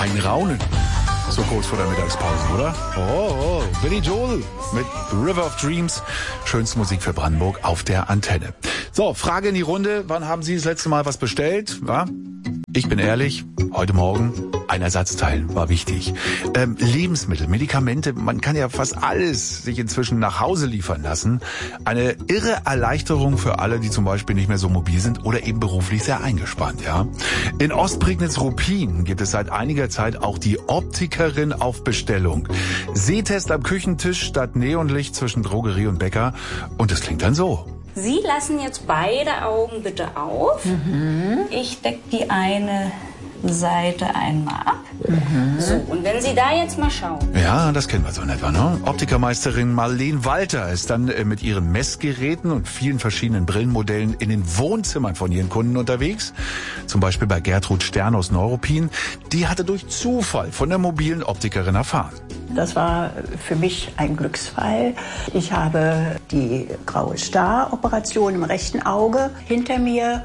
Ein Raunen. So kurz vor der Mittagspause, oder? Oh, Billy Joel mit River of Dreams. Schönste Musik für Brandenburg auf der Antenne. So, Frage in die Runde. Wann haben Sie das letzte Mal was bestellt? Ja? Ich bin ehrlich, heute Morgen ein Ersatzteil war wichtig. Lebensmittel, Medikamente, man kann ja fast alles sich inzwischen nach Hause liefern lassen. Eine irre Erleichterung für alle, die zum Beispiel nicht mehr so mobil sind oder eben beruflich sehr eingespannt. Ja. In Ostprignitz-Ruppin gibt es seit einiger Zeit auch die Optikerin auf Bestellung. Sehtest am Küchentisch statt Neonlicht zwischen Drogerie und Bäcker. Und es klingt dann so. Sie lassen jetzt beide Augen bitte auf. Ich decke die eine Seite einmal ab. So, und wenn Sie da jetzt mal schauen. Ja, das kennen wir so in etwa, ne? Optikermeisterin Marlene Walter ist dann mit ihren Messgeräten und vielen verschiedenen Brillenmodellen in den Wohnzimmern von ihren Kunden unterwegs. Zum Beispiel bei Gertrud Stern aus Neuruppin. Die hatte durch Zufall von der mobilen Optikerin erfahren. Das war für mich ein Glücksfall. Ich habe die graue Star-Operation im rechten Auge hinter mir.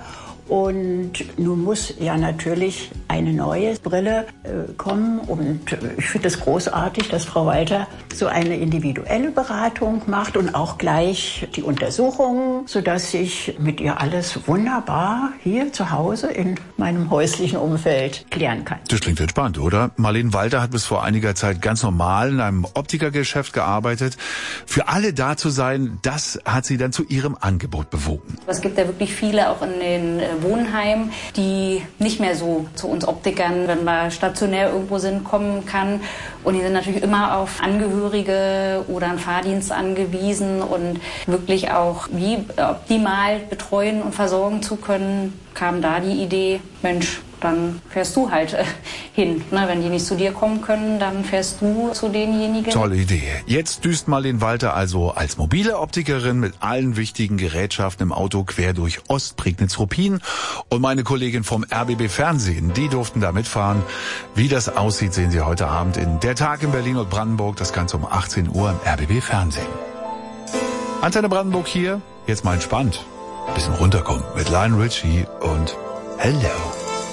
Und nun muss ja natürlich eine neue Brille kommen. Und ich finde es großartig, dass Frau Walter so eine individuelle Beratung macht und auch gleich die Untersuchungen, sodass ich mit ihr alles wunderbar hier zu Hause in meinem häuslichen Umfeld klären kann. Das klingt entspannt, oder? Marlene Walter hat bis vor einiger Zeit ganz normal in einem Optikergeschäft gearbeitet. Für alle da zu sein, das hat sie dann zu ihrem Angebot bewogen. Es gibt ja wirklich viele auch in den Wohnheim, die nicht mehr so zu uns Optikern, wenn wir stationär irgendwo sind, kommen kann. Und die sind natürlich immer auf Angehörige oder einen Fahrdienst angewiesen und wirklich auch wie optimal betreuen und versorgen zu können, kam da die Idee, Mensch, dann fährst du halt hin. Ne? Wenn die nicht zu dir kommen können, dann fährst du zu denjenigen. Tolle Idee. Jetzt düst Marlene Walter also als mobile Optikerin mit allen wichtigen Gerätschaften im Auto quer durch Ostprignitz-Ruppin. Und meine Kollegin vom RBB Fernsehen, die durften da mitfahren. Wie das aussieht, sehen Sie heute Abend in Der Tag in Berlin und Brandenburg. Das Ganze um 18 Uhr im RBB Fernsehen. Antenne Brandenburg hier. Jetzt mal entspannt. Ein bisschen runterkommen mit Lionel Richie und Hello.